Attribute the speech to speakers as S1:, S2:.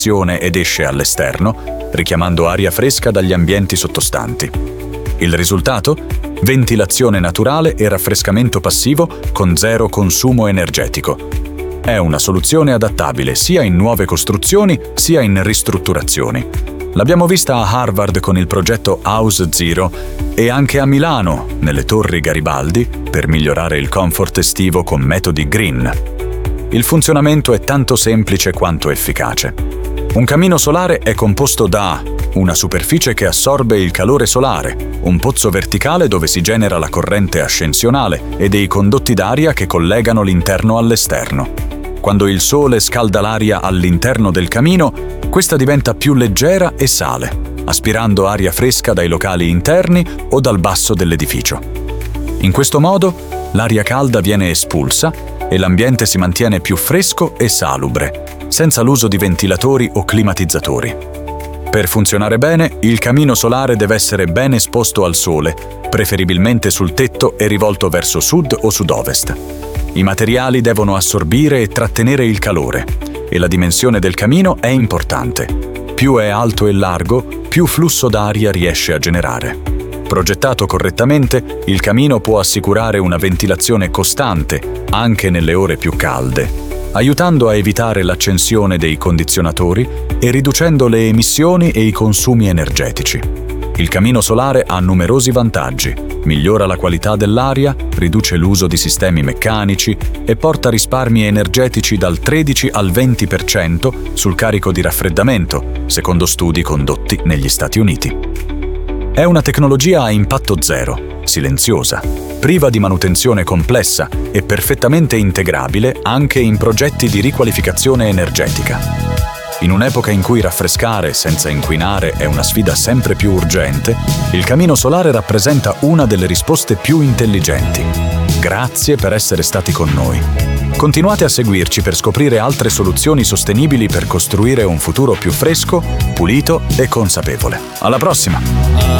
S1: ed esce all'esterno, richiamando aria fresca dagli ambienti sottostanti. Il risultato? Ventilazione naturale e raffrescamento passivo con zero consumo energetico. È una soluzione adattabile sia in nuove costruzioni sia in ristrutturazioni. L'abbiamo vista a Harvard con il progetto House Zero e anche a Milano, nelle Torri Garibaldi, per migliorare il comfort estivo con metodi green. Il funzionamento è tanto semplice quanto efficace. Un camino solare è composto da una superficie che assorbe il calore solare, un pozzo verticale dove si genera la corrente ascensionale e dei condotti d'aria che collegano l'interno all'esterno. Quando il sole scalda l'aria all'interno del camino, questa diventa più leggera e sale, aspirando aria fresca dai locali interni o dal basso dell'edificio. In questo modo, l'aria calda viene espulsa e l'ambiente si mantiene più fresco e salubre, senza l'uso di ventilatori o climatizzatori. Per funzionare bene, il camino solare deve essere ben esposto al sole, preferibilmente sul tetto e rivolto verso sud o sud-ovest. I materiali devono assorbire e trattenere il calore, e la dimensione del camino è importante. Più è alto e largo, più flusso d'aria riesce a generare. Progettato correttamente, il camino può assicurare una ventilazione costante, anche nelle ore più calde, aiutando a evitare l'accensione dei condizionatori e riducendo le emissioni e i consumi energetici. Il camino solare ha numerosi vantaggi: migliora la qualità dell'aria, riduce l'uso di sistemi meccanici e porta risparmi energetici dal 13 al 20% sul carico di raffreddamento, secondo studi condotti negli Stati Uniti. È una tecnologia a impatto zero, silenziosa, priva di manutenzione complessa e perfettamente integrabile anche in progetti di riqualificazione energetica. In un'epoca in cui raffrescare senza inquinare è una sfida sempre più urgente, il camino solare rappresenta una delle risposte più intelligenti. Grazie per essere stati con noi. Continuate a seguirci per scoprire altre soluzioni sostenibili per costruire un futuro più fresco, pulito e consapevole. Alla prossima!